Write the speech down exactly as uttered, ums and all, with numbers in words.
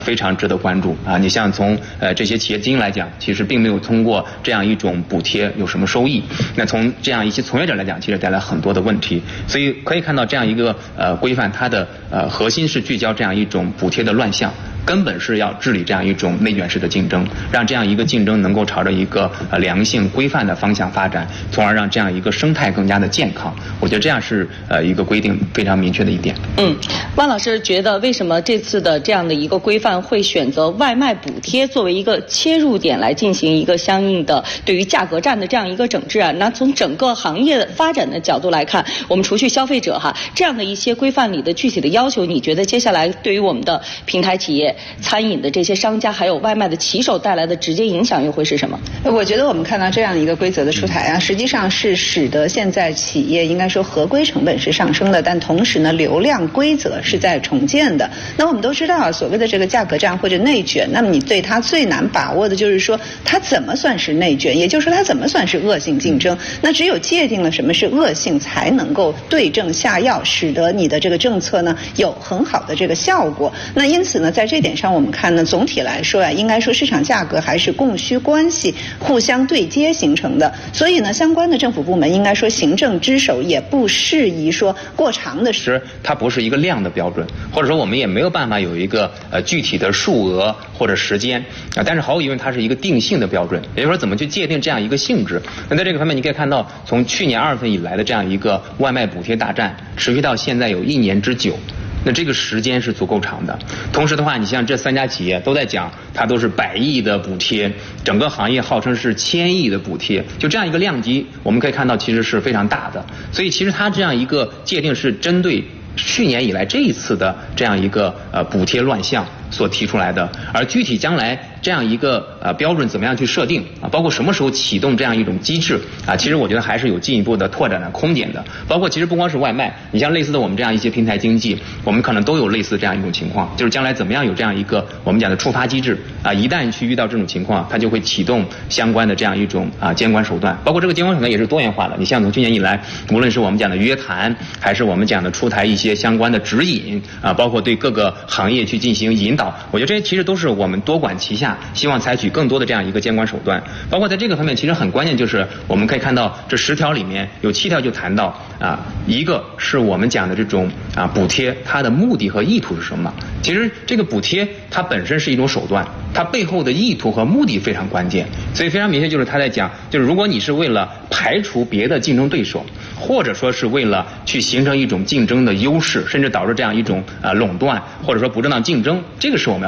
非常值得关注啊！你像从呃这些企业经营来讲，其实并没有通过这样一种补贴有什么收益。那从这样一些从业者来讲，其实带来很多的问题。所以可以看到这样一个呃规范，它的呃核心是聚焦这样一种补贴的乱象。根本是要治理这样一种内卷式的竞争，让这样一个竞争能够朝着一个呃良性规范的方向发展，从而让这样一个生态更加的健康。我觉得这样是呃一个规定非常明确的一点。 嗯，汪老师觉得为什么这次的这样的一个规范会选择外卖补贴作为一个切入点来进行一个相应的对于价格战的这样一个整治啊？那从整个行业发展的角度来看，我们除去消费者哈这样的一些规范里的具体的要求，你觉得接下来对于我们的平台企业、餐饮的这些商家还有外卖的骑手带来的直接影响又会是什么？ 我觉得我们看到这样一个规则的出台啊，实际上是使得现在企业应该说合规成本是上升的，但同时呢流量规则是在重建的。那我们都知道啊，所谓的这个价格战或者内卷，那么你对它最难把握的就是说它怎么算是内卷，也就是说它怎么算是恶性竞争。那只有界定了什么是恶性，才能够对症下药，使得你的这个政策呢有很好的这个效果。那因此呢，在这点上我们看呢，总体来说啊，应该说市场价格还是供需关系互相对接形成的。所以呢，相关的政府部门应该说行政之手也不适宜说过长的时， 它不是一个量的标准，或者说我们也没有办法有一个呃具体的数额或者时间啊，但是毫无疑问它是一个定性的标准，也就是说怎么去界定这样一个性质。那在这个方面，你可以看到从去年二月份以来的这样一个外卖补贴大战，持续到现在有一年之久。那这个时间是足够长的。同时的话，你像这三家企业都在讲，它都是百亿的补贴，整个行业号称是千亿的补贴，就这样一个量级，我们可以看到其实是非常大的。所以其实它这样一个界定是针对去年以来这一次的这样一个呃补贴乱象所提出来的，而具体将来这样一个呃标准怎么样去设定啊，包括什么时候启动这样一种机制啊，其实我觉得还是有进一步的拓展的空间的。包括其实不光是外卖，你像类似的我们这样一些平台经济，我们可能都有类似这样一种情况，就是将来怎么样有这样一个我们讲的触发机制啊，一旦去遇到这种情况，它就会启动相关的这样一种啊监管手段。包括这个监管手段也是多元化的，你像从去年以来，无论是我们讲的约谈，还是我们讲的出台一些相关的指引啊，包括对各个行业去进行引导，我觉得这些其实都是我们多管齐下，希望采取更多的这样一个监管手段。包括在这个方面，其实很关键就是我们可以看到这十条里面有七条就谈到啊，一个是我们讲的这种啊补贴，它的目的和意图是什么？其实这个补贴它本身是一种手段，它背后的意图和目的非常关键。所以非常明确，就是他在讲，就是如果你是为了排除别的竞争对手，或者说是为了去形成一种竞争的优势，甚至导致这样一种呃垄断或者说不正当竞争，这个是我们要